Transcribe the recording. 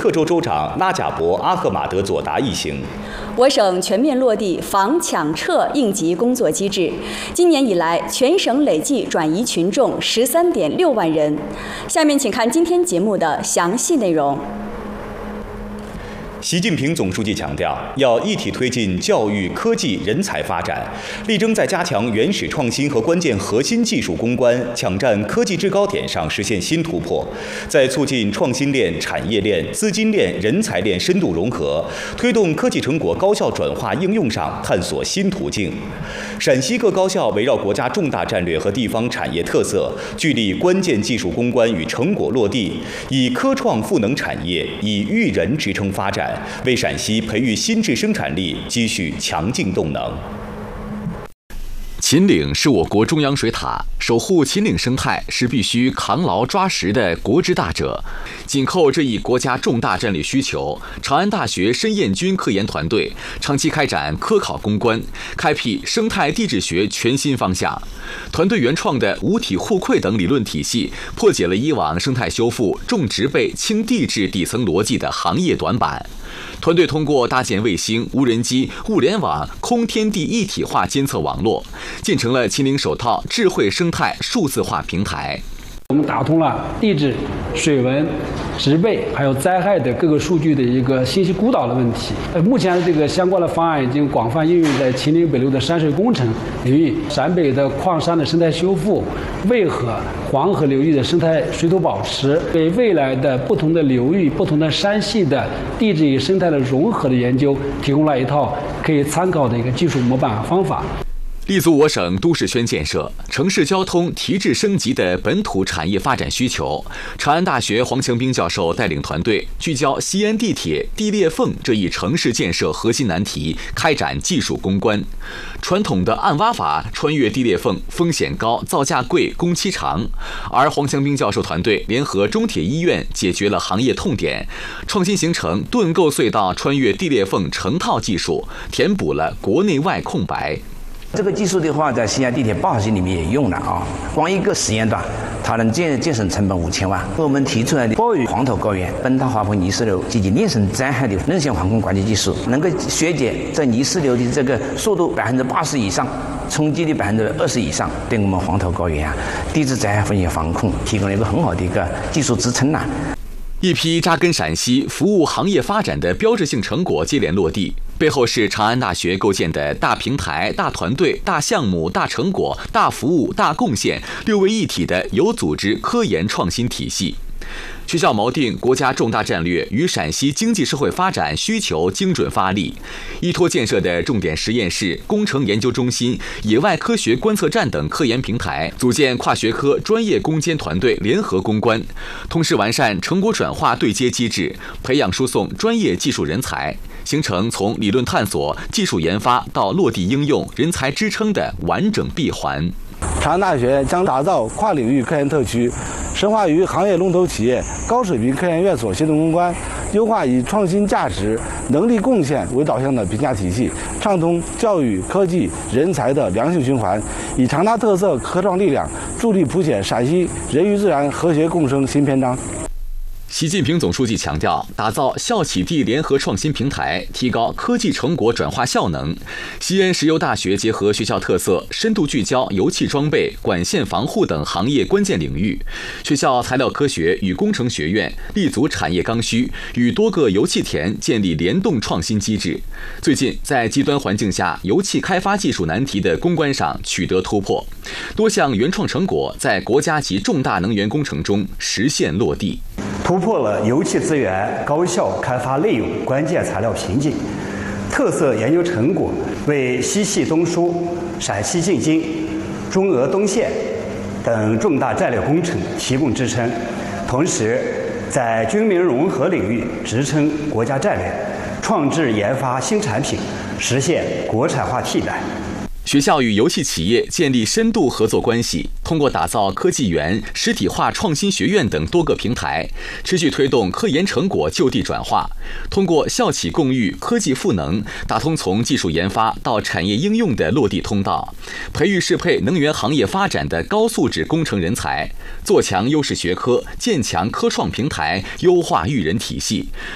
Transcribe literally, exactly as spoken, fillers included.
克州州长拉贾博·阿赫马德佐达一行。 我省全面落地防抢撤应急工作机制，今年以来，全省累计转移群众十三点六万人。下面请看今天节目的详细内容。 习近平总书记强调，要一体推进教育、科技、人才发展，力争在加强原始创新和关键核心技术攻关、抢占科技制高点上实现新突破，在促进创新链、产业链、资金链、人才链深度融合，推动科技成果高效转化应用上探索新途径。陕西各高校围绕国家重大战略和地方产业特色，聚力关键技术攻关与成果落地，以科创赋能产业，以育人支撑发展，为陕西培育新质生产力积蓄强劲动能。 秦岭是我国中央水塔，守护秦岭生态是必须扛牢抓实的国之大者。紧扣这一国家重大战略需求，长安大学申彦军科研团队长期开展科考攻关，开辟生态地质学全新方向。团队原创的五体互馈等理论体系，破解了以往生态修复、种植被、轻地质底层逻辑的行业短板。团队通过搭建卫星、无人机、物联网、空天地一体化监测网络，建成了秦岭首套智慧生态数字化平台。 我们打通了地质、水文、植被还有灾害的各个数据的一个信息孤岛的问题。呃，目前这个相关的方案已经广泛应用在秦岭北路的山水工程领域、陕北的矿山的生态修复、渭河、黄河流域的生态水土保持，为未来的不同的流域、不同的山系的地质与生态的融合的研究提供了一套可以参考的一个技术模板和方法。 立足我省都市圈建设、城市交通提质升级的本土产业发展需求，长安大学黄强兵教授带领团队聚焦西安地铁地裂缝这一城市建设核心难题，开展技术攻关。传统的暗挖法穿越地裂缝风险高、造价贵、工期长，而黄强兵教授团队联合中铁医院解决了行业痛点，创新形成盾构隧道穿越地裂缝成套技术，填补了国内外空白。 这个技术的话，在西安地铁八号线里面也用了啊，光一个实验段，它能节节省成本五千万。我们提出来的保育黄头高原、本塘花坡泥石流及其练成灾害的人线防控关键技术，能够削减这泥石流的这个速度百分之八十以上，冲击力百分之二十以上，对我们黄头高原啊地质灾害风险防控提供了一个很好的一个技术支撑呐。 一批扎根陕西、服务行业发展的标志性成果接连落地，背后是长安大学构建的大平台、大团队、大项目、大成果、大服务、大贡献六位一体的有组织科研创新体系。学校锚定国家重大战略与陕西经济社会发展需求精准发力，依托建设的重点实验室、工程研究中心、野外科学观测站等科研平台，组建跨学科专业攻坚团队联合攻关，同时完善成果转化对接机制，培养输送专业技术人才，形成从理论探索、技术研发到落地应用、人才支撑的完整闭环。 长安大学将打造跨领域科研特区，深化与行业龙头企业、高水平科研院所协同攻关，优化以创新价值、能力贡献为导向的评价体系，畅通教育、科技、人才的良性循环，以长大特色科创力量，助力谱写陕西人与自然和谐共生新篇章。 习近平总书记强调，打造校企地联合创新平台，提高科技成果转化效能。西安石油大学结合学校特色，深度聚焦油气装备、管线防护等行业关键领域。学校材料科学与工程学院立足产业刚需，与多个油气田建立联动创新机制。最近，在极端环境下油气开发技术难题的攻关上取得突破，多项原创成果在国家级重大能源工程中实现落地。 突破了油气资源高效开发内容关键材料瓶颈，特色研究成果为西气东输、陕西进京、中俄东线等重大战略工程提供支撑，同时在军民融合领域支撑国家战略，创制研发新产品，实现国产化替代。 学校与油气企业建立深度合作关系，通过打造科技园、实体化创新学院等多个平台，持续推动科研成果就地转化。通过校企共育、科技赋能，打通从技术研发到产业应用的落地通道，培育适配能源行业发展的高素质工程人才，做强优势学科，建强科创平台，优化育人体系，